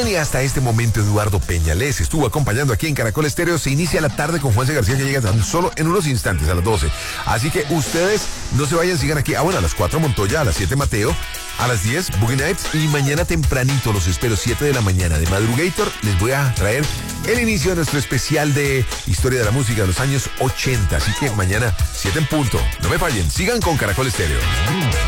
Y hasta este momento Eduardo Peña les estuvo acompañando aquí en Caracol Estéreo. Se inicia la tarde con Juanse García, que llega tan solo en unos instantes, a las 12. Así que ustedes no se vayan, sigan aquí. Bueno, a las 4 Montoya, a las 7 Mateo, a las 10 Boogie Nights, y mañana tempranito los espero, 7 de la mañana de Madrugator. Les voy a traer el inicio de nuestro especial de historia de la música de los años 80. Así que mañana 7 en punto. No me fallen, sigan con Caracol Estéreo.